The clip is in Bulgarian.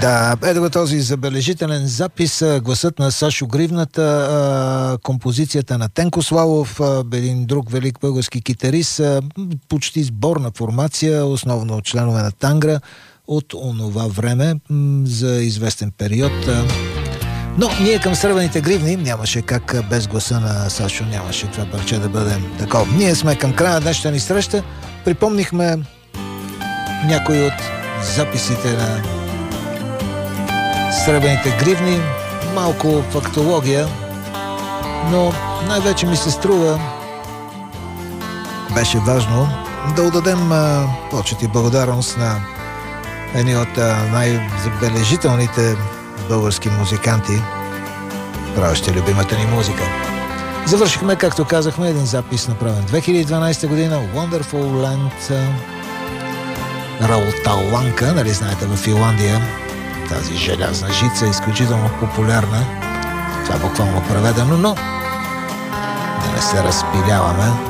Да, ето го този забележителен запис, гласът на Сашо Гривната, композицията на Тенко Славов, един друг велик български китарист, почти сборна формация, основно членове на Тангра от онова време за известен период. Но ние към Сребърните гривни нямаше как без гласа на Сашо, нямаше това парче да бъде такова. Ние сме към края на днешната ни среща. Припомнихме някои от записите на Сребърните гривни, малко фактология, но най-вече ми се струва, беше важно да отдадем почет и благодарност на едни от най-забележителните български музиканти, правещи любимата ни музика. Завършихме, както казахме, един запис направен 2012 година, Wonderful Land, Рауталанка, нали знаете, в Финландия. Тази желязна жица е изключително популярна. Това е буквално преведено, но да не се разпиляваме.